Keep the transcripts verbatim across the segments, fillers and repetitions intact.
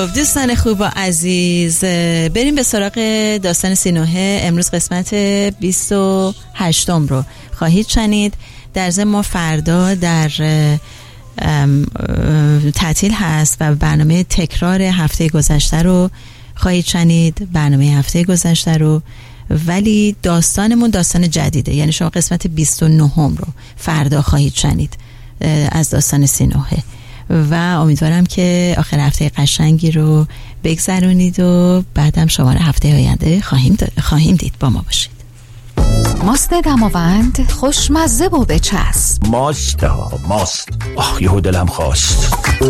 خب دوستان خوب و عزیز، بریم به سراغ داستان سینوحه. امروز قسمت بیست و هشتم رو خواهید شنید. در ضمن ما فردا در تعطیل هست و برنامه تکرار هفته گذشته رو خواهید شنید، برنامه هفته گذشته رو، ولی داستانمون داستان جدیده، یعنی شما قسمت بیست و نه رو فردا خواهید شنید از داستان سینوحه و امیدوارم که آخر هفته قشنگی رو بگذرونید و بعدم شما رو هفته آینده خواهیم, خواهیم دید. با ما باشید. ماست دماوند خوشمزه و بچسب. ماست ها ماست. آه یهو دلم خواست.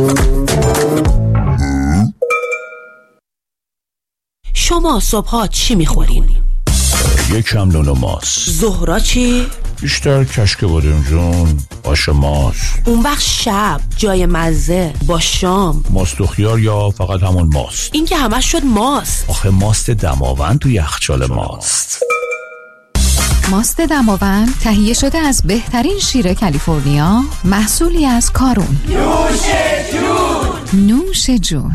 شما صبحا چی میخورین؟ یکم نون و ماست. ظهرا چی؟ بیشتر کشک بادم جون، آش ماست. اون وقت شب جای مزه با شام ماست و خیار یا فقط همون ماست؟ این که همش شد ماست. آخه ماست دماوند تو یخچال ماست. ماست دماوند تهیه شده از بهترین شیر کالیفرنیا، محصولی از کارون. نوش جون. نوش جون.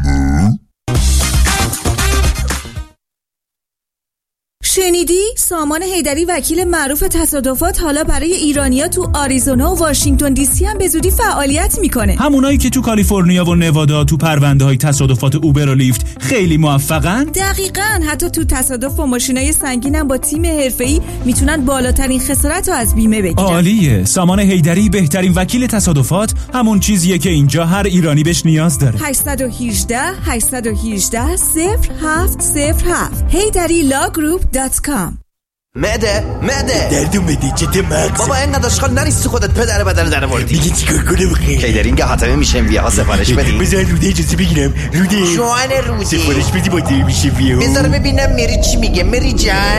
شنیدی؟ سامان حیدری وکیل معروف تصادفات حالا برای ایرانیا تو آریزونا و واشنگتن دی سی هم به زودی فعالیت میکنه. همونایی که تو کالیفرنیا و نوادا تو پرونده های تصادفات اوبر و لیفت خیلی موفقن؟ دقیقاً. حتی تو تصادف با ماشینای سنگین هم با تیم حرفه‌ای میتونن بالاترین خسارت رو از بیمه بگیرن. عالیه. سامان حیدری بهترین وکیل تصادفات همون چیزیه که اینجا هر ایرانی بهش نیاز داره. هشت یک هشت هشت یک هشت صفر هفت صفر هفت حیدری لا گروپ دات کام. معده معده دردو معده چت مغز. بابا اینقدر اشغال نریستی خودت پدر بدن در آوردی. دیگه چیکار کنم بخیر؟ کیدرینگ حاتمه میشه ویا ها سفارش بدی. بذار روده اجازه بگیرم. روده جوان روده سفارش بدی با دیر میشه ویا. بذار ببینم میری چی میگه. میری جان